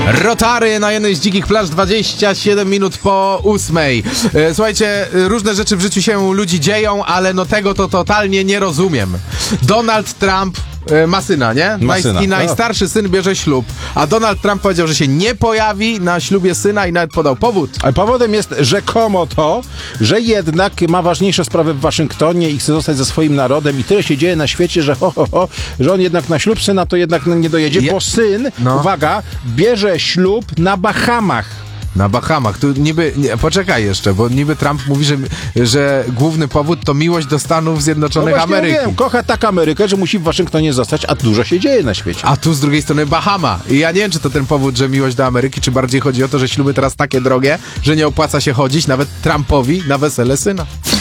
Rotary na jednej z dzikich plaż, 27 minut po 8. Słuchajcie, różne rzeczy w życiu się ludzi dzieją, ale no tego to totalnie nie rozumiem. Donald Trump ma syna, nie? Ma syna. I najstarszy syn bierze ślub, a Donald Trump powiedział, że się nie pojawi na ślubie syna i nawet podał powód. Ale powodem jest rzekomo to, że jednak ma ważniejsze sprawy w Waszyngtonie i chce zostać ze swoim narodem i tyle się dzieje na świecie, że że on jednak na ślub syna to jednak nie dojedzie, bo syn, uwaga, bierze ślub na Bahamach. Na Bahamach. Tu niby... Nie, poczekaj jeszcze, bo niby Trump mówi, że główny powód to miłość do Stanów Zjednoczonych Ameryki. Wiem, kocha tak Amerykę, że musi w Waszyngtonie zostać, a dużo się dzieje na świecie. A tu z drugiej strony Bahama. I ja nie wiem, czy to ten powód, że miłość do Ameryki, czy bardziej chodzi o to, że śluby teraz takie drogie, że nie opłaca się chodzić nawet Trumpowi na wesele syna.